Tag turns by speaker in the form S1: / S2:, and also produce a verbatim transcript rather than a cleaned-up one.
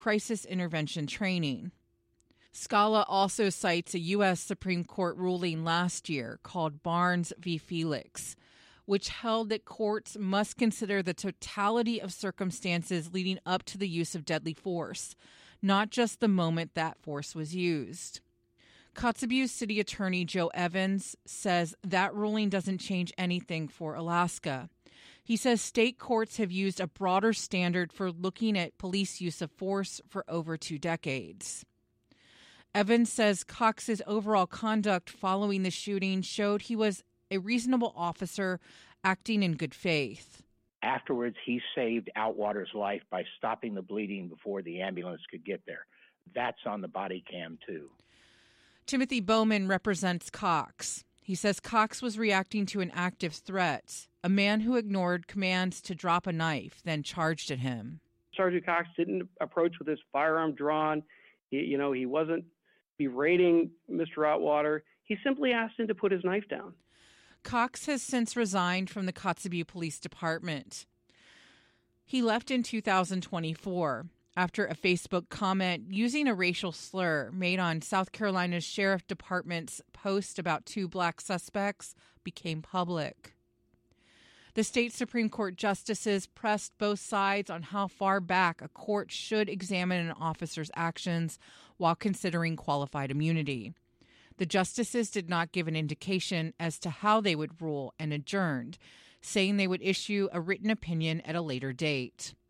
S1: crisis intervention training. Scala also cites a U S Supreme Court ruling last year called Barnes v. Felix, which held that courts must consider the totality of circumstances leading up to the use of deadly force, not just the moment that force was used. Kotzebue City Attorney Joe Evans says that ruling doesn't change anything for Alaska. He says state courts have used a broader standard for looking at police use of force for over two decades. Evans says Cox's overall conduct following the shooting showed he was a reasonable officer acting in good faith.
S2: Afterwards, he saved Outwater's life by stopping the bleeding before the ambulance could get there. That's on the body cam, too.
S1: Timothy Bowman represents Cox. He says Cox was reacting to an active threat, a man who ignored commands to drop a knife, then charged at him.
S3: Sergeant Cox didn't approach with his firearm drawn. He, you know, he wasn't berating Mister Outwater. He simply asked him to put his knife down.
S1: Cox has since resigned from the Kotzebue Police Department. He left in two thousand twenty-four after a Facebook comment using a racial slur made on South Carolina's Sheriff Department's post about two black suspects became public. The state Supreme Court justices pressed both sides on how far back a court should examine an officer's actions while considering qualified immunity. The justices did not give an indication as to how they would rule and adjourned, saying they would issue a written opinion at a later date.